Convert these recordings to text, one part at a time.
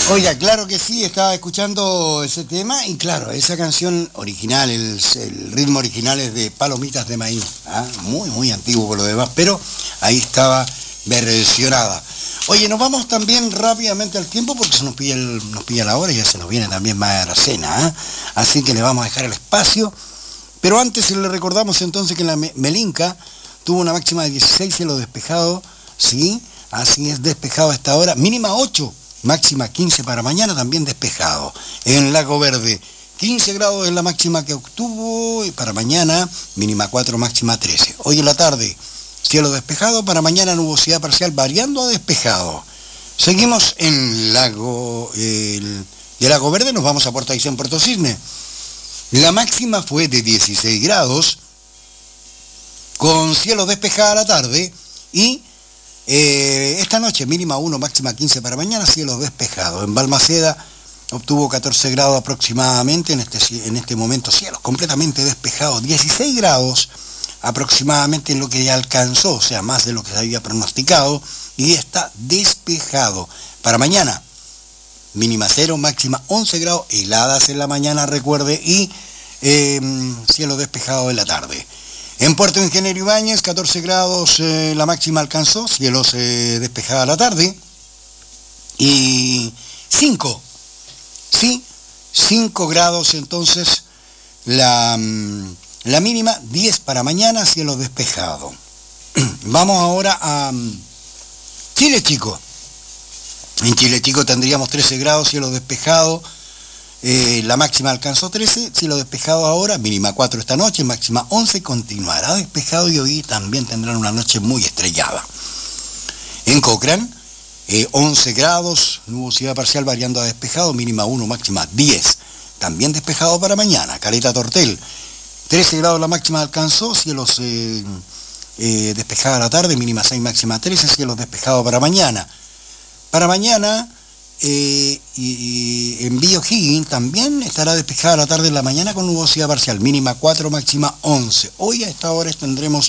Oiga, claro que sí, estaba escuchando ese tema y claro, esa canción original, el ritmo original es de Palomitas de Maíz, ¿ah? Muy antiguo por lo demás, pero ahí estaba versionada. Oye, nos vamos también rápidamente al tiempo porque se nos pilla la hora y ya se nos viene también más a la cena, ¿eh? Así que le vamos a dejar el espacio, pero antes le recordamos entonces que la Melinca tuvo una máxima de 16 cielo despejado, ¿sí? Así es, despejado a esta hora, mínima 8. Máxima 15 para mañana, también despejado. En Lago Verde, 15 grados es la máxima que obtuvo y para mañana, mínima 4, máxima 13. Hoy en la tarde, cielo despejado, para mañana nubosidad parcial variando a despejado. Seguimos en de Lago Verde, nos vamos a Puerto Aysén, Puerto Cisne. La máxima fue de 16 grados, con cielo despejado a la tarde y esta noche mínima 1, máxima 15 para mañana, cielo despejado. En Balmaceda obtuvo 14 grados aproximadamente, en este momento cielos completamente despejados, 16 grados aproximadamente en lo que ya alcanzó, o sea, más de lo que se había pronosticado, y está despejado. Para mañana, mínima 0, máxima 11 grados, heladas en la mañana, recuerde, y cielo despejado en la tarde. En Puerto Ingeniero Ibáñez, 14 grados la máxima alcanzó, cielos despejada a la tarde. Y 5 grados entonces la mínima, 10 para mañana, cielo despejado. Vamos ahora a Chile Chico. En Chile Chico tendríamos 13 grados, cielo despejado. La máxima alcanzó 13, cielo despejado ahora, mínima 4 esta noche, máxima 11, continuará despejado y hoy también tendrán una noche muy estrellada. En Cochrane, 11 grados, nubosidad parcial variando a despejado, mínima 1, máxima 10, también despejado para mañana. Caleta Tortel, 13 grados la máxima alcanzó, cielos despejados a la tarde, mínima 6, máxima 13, cielos despejados para mañana. Para mañana, y en Villa O'Higgins también estará despejada la tarde en la mañana con nubosidad parcial, mínima 4, máxima 11. Hoy a esta hora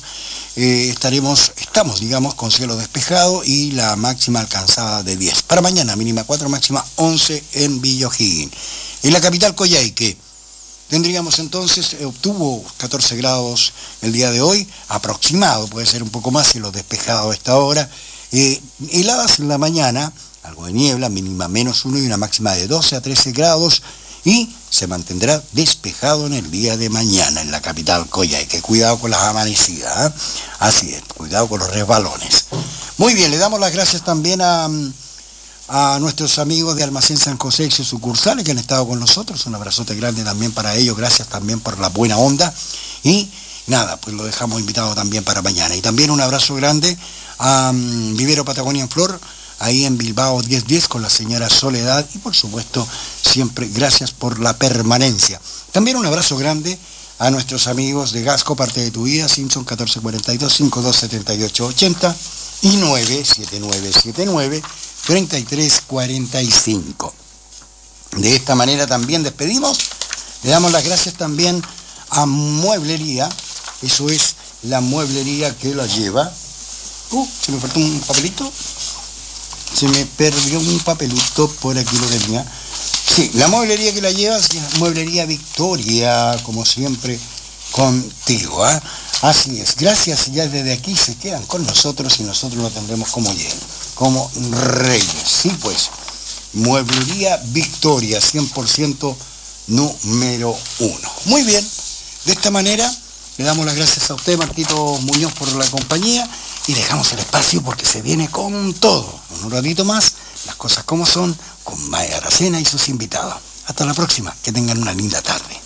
estamos con cielo despejado y la máxima alcanzada de 10. Para mañana, mínima 4, máxima 11 en Villa O'Higgins. En la capital Coyhaique tendríamos entonces, obtuvo 14 grados el día de hoy, aproximado, puede ser un poco más, cielo despejado a esta hora. Heladas en la mañana, algo de niebla, mínima menos 1 y una máxima de 12 a 13 grados y se mantendrá despejado en el día de mañana en la capital Coyhaique. Cuidado con las amanecidas, ¿eh? Así es, cuidado con los resbalones. Muy bien, le damos las gracias también a nuestros amigos de Almacén San José y sus sucursales que han estado con nosotros. Un abrazote grande también para ellos, gracias también por la buena onda y nada, pues lo dejamos invitado también para mañana. Y también un abrazo grande a Vivero Patagonia en Flor, ahí en Bilbao 1010 con la señora Soledad y por supuesto siempre gracias por la permanencia. También un abrazo grande a nuestros amigos de Gasco, parte de tu vida, Simpson 1442-527880 y 97979-3345. De esta manera también despedimos, le damos las gracias también a Mueblería, eso es la mueblería que la lleva. Se me faltó un papelito. Se me perdió un papelito, por aquí lo tenía. Sí, la mueblería que la llevas, Mueblería Victoria, como siempre, contigo, ¿eh? Así es, gracias, ya desde aquí se quedan con nosotros y nosotros lo tendremos como reyes. Sí, pues, Mueblería Victoria, 100% número 1. Muy bien, de esta manera le damos las gracias a usted, Marquito Muñoz, por la compañía. Y dejamos el espacio porque se viene con todo. En un ratito más, las cosas como son, con Maya Aracena y sus invitados. Hasta la próxima, que tengan una linda tarde.